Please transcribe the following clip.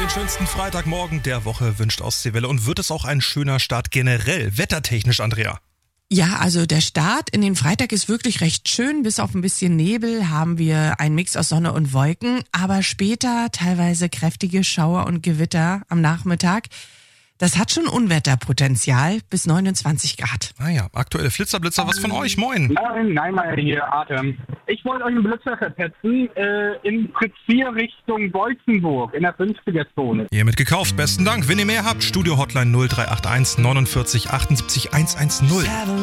Den schönsten Freitagmorgen der Woche wünscht Ostseewelle. Und wird es auch ein schöner Start generell, wettertechnisch, Andrea? Ja, also der Start in den Freitag ist wirklich recht schön. Bis auf ein bisschen Nebel haben wir einen Mix aus Sonne und Wolken. Aber später teilweise kräftige Schauer und Gewitter am Nachmittag. Das hat schon Unwetterpotenzial bis 29 Grad. Ah ja, aktuelle Flitzer-Blitzer, was von euch? Moin. Nein, mal hier, Atem. Ich wollte euch einen Blitzer verpetzen in Fritz 4 Richtung Beutzenburg in der 50er-Zone. Hiermit gekauft, besten Dank. Wenn ihr mehr habt, Studio Hotline 0381 49 78 110.